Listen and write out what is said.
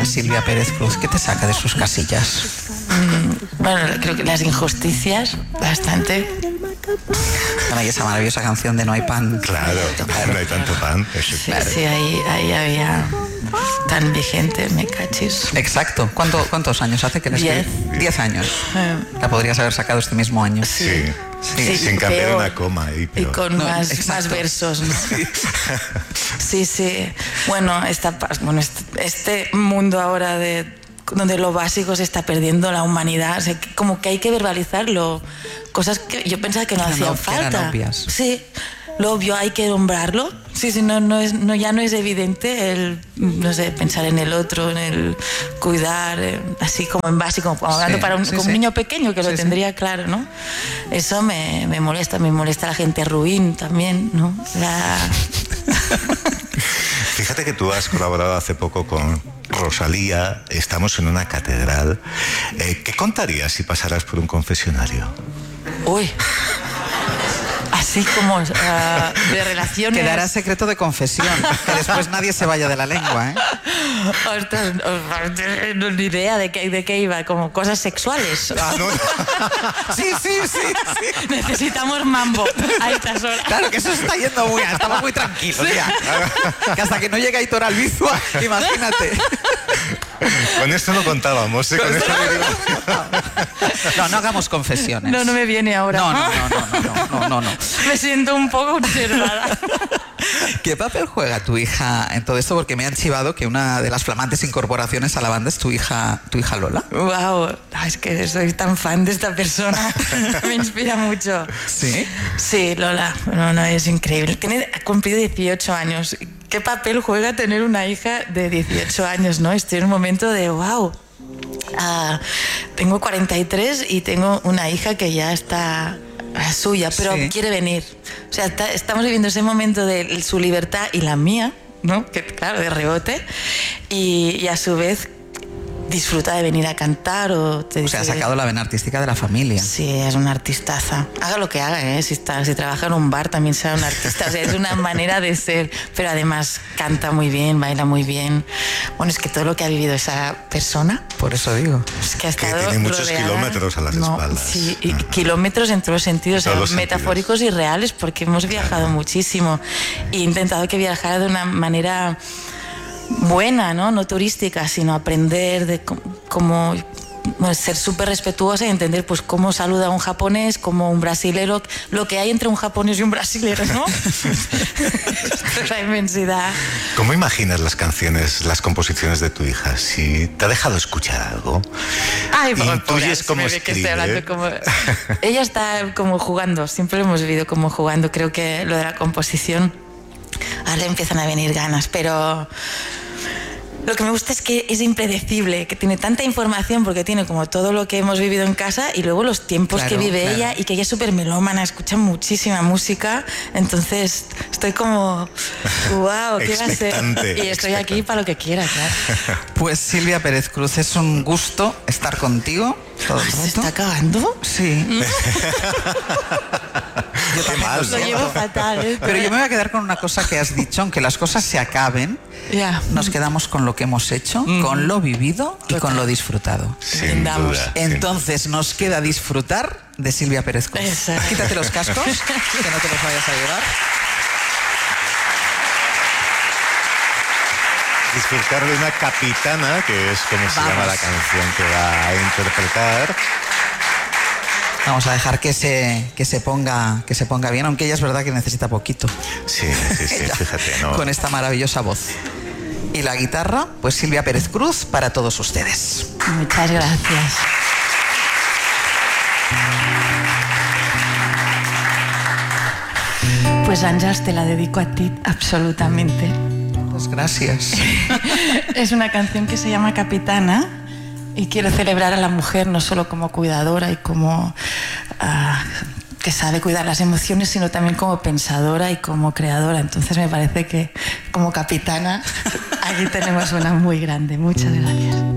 Silvia Pérez Cruz? ¿Qué te saca de sus casillas? Bueno, creo que las injusticias, bastante. Bueno, y esa maravillosa canción de No hay pan. Claro, no hay tanto pan. Sí, sí, ahí había tan vigente, me cachis. Exacto. ¿Cuántos años hace que la escribí? 10 años. La podrías haber sacado este mismo año. Sí. Sí, sin cambiar una coma. Y con más versos, ¿no? Sí, sí. Bueno, este mundo ahora donde lo básico se está perdiendo, la humanidad, o sea, como que hay que verbalizarlo. Cosas que yo pensaba que no hacían falta. Eran obvias. Sí, lo obvio hay que nombrarlo. Sí, sí, ya no es evidente el, no sé, pensar en el otro, en el cuidar, así como en básico, como hablando para un niño pequeño que lo tendría claro, ¿no? Eso me molesta la gente ruin también, ¿no? Fíjate que tú has colaborado hace poco con Rosalía, estamos en una catedral. ¿Qué contarías si pasaras por un confesionario? Uy. Así como de relaciones. Quedará secreto de confesión, que después nadie se vaya de la lengua, ¿eh? Ostras, no ni idea de qué iba, como cosas sexuales. Ah, no. Sí. Necesitamos mambo a estas horas. Claro que eso está yendo muy bien, estamos muy tranquilos ya. Que hasta que no llega Aitor Albizua, imagínate. Con esto no contábamos, ¿eh? Con esto no hagamos confesiones. No me viene ahora. No. Me siento un poco observada. ¿Qué papel juega tu hija en todo esto? Porque me han chivado que una de las flamantes incorporaciones a la banda es tu hija Lola. Wow, es que soy tan fan de esta persona. Me inspira mucho. ¿Sí? Sí, Lola. No, es increíble. Ha cumplido 18 años. ¿Qué papel juega tener una hija de 18 años, no? Estoy en un momento de wow. Tengo 43 y tengo una hija que ya está suya, pero quiere venir. O sea, estamos viviendo ese momento de su libertad y la mía, ¿no? Que claro, de rebote. Y a su vez disfruta de venir a cantar o ha sacado la vena artística de la familia. Sí, es una artistaza. Haga lo que haga, ¿eh? Si trabaja en un bar también será una artista. O sea, es una manera de ser. Pero además canta muy bien, baila muy bien. Bueno, es que todo lo que ha vivido esa persona. Por eso digo. Es que ha estado tiene muchos rodeada, kilómetros a las espaldas. Sí, y kilómetros en todos los sentidos, metafóricos y reales, porque hemos viajado muchísimo. E he intentado que viajara de una manera buena, no turística, sino aprender de cómo ser súper respetuosa y entender pues cómo saluda a un japonés, como un brasilero, lo que hay entre un japonés y un brasilero, ¿no? Esa inmensidad. ¿Cómo imaginas las canciones, las composiciones de tu hija? Si te ha dejado escuchar algo, intuyes cómo escribe. Ella está como jugando, siempre lo hemos vivido como jugando. Creo que lo de la composición, ahora le empiezan a venir ganas, pero lo que me gusta es que es impredecible, que tiene tanta información porque tiene como todo lo que hemos vivido en casa y luego los tiempos que vive ella, y que ella es súper melómana, escucha muchísima música, entonces estoy como wow, ¿qué va a ser? Y estoy aquí para lo que quiera, claro. Pues Silvia Pérez Cruz, es un gusto estar contigo todo el rato. ¿Se está acabando? Sí. Yo también lo llevo fatal, ¿eh? Pero yo me voy a quedar con una cosa que has dicho: aunque las cosas se acaben, nos quedamos con lo que hemos hecho, con lo vivido y con lo disfrutado. Sin duda. Entonces nos queda disfrutar de Silvia Pérez Cruz. Exacto. Quítate los cascos, que no te los vayas a llevar. Disfrutar de una capitana, que es como se llama la canción que va a interpretar. Vamos a dejar que se ponga bien, aunque ella es verdad que necesita poquito. Sí, fíjate, ¿no? Con esta maravillosa voz. Y la guitarra, pues Silvia Pérez Cruz para todos ustedes. Muchas gracias. Pues Àngels, te la dedico a ti absolutamente. Pues gracias. Es una canción que se llama Capitana. Y quiero celebrar a la mujer no solo como cuidadora y como que sabe cuidar las emociones, sino también como pensadora y como creadora. Entonces me parece que como capitana aquí tenemos una muy grande. Muchas gracias.